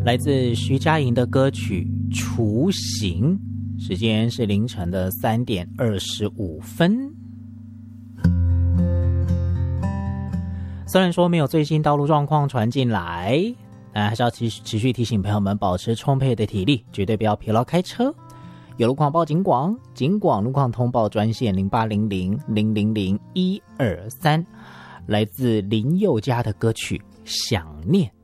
来自徐佳莹的歌曲《雏形》，时间是凌晨的3点25分。虽然说没有最新道路状况传进来，但还是要持续提醒朋友们保持充沛的体力，绝对不要疲劳开车。有路况报警广，警广路况通报专线0800000123，来自林宥嘉的歌曲《想念》。